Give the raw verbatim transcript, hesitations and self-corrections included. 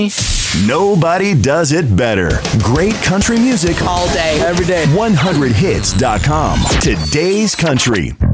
country. Nobody does it better. Great country music All day, every day. one hundred hits dot com. Today's country.